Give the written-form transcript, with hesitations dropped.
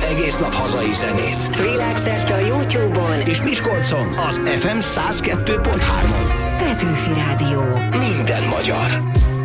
egész nap hazai zenét. Világszerte a YouTube-on és Miskolcon az FM 102.3-on. Petőfi Rádió. Minden magyar.